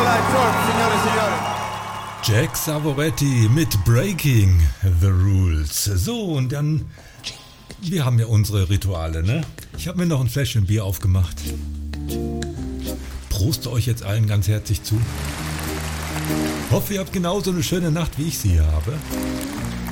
Jack Savoretti mit Breaking the Rules. So, und dann, wir haben ja unsere Rituale, ne? Ich habe mir noch ein Fläschchen Bier aufgemacht. Proste euch jetzt allen ganz herzlich zu. Hoffe, ihr habt genauso eine schöne Nacht, wie ich sie habe.